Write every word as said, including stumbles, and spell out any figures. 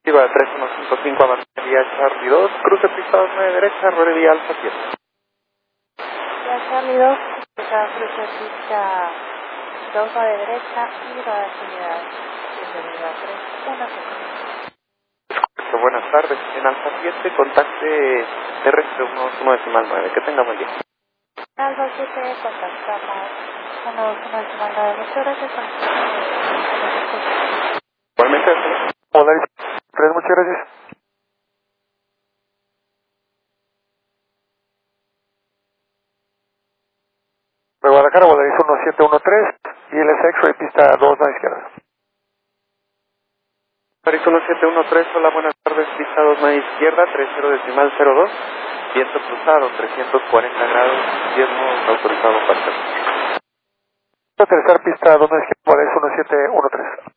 Iba tres uno cinco cinco a vía Charlie dos, cruce pista dos nueve derecha, ruede vía Alfa siete. Ya Charlie dos, cruce pista dos nueve derecha y rueda unidad. Bienvenida tres uno cinco. Buenas tardes, en Alfa siete contacte R C uno uno decimal nueve, que tenga buen día. Alfa siete, contactamos uno uno decimal nueve, muchas gracias. Igualmente, hola, tres, muchas gracias. De Guadalajara, Volaris uno siete uno tres y el S X-Ray pista dos a la izquierda. Volaris uno siete uno tres, hola, buenas tardes, pista dos a la izquierda, treinta decimal cero dos, viento cruzado, trescientos cuarenta grados, diez nudos autorizado para hacer. Tercer pista dos a la izquierda, Volaris uno siete uno tres.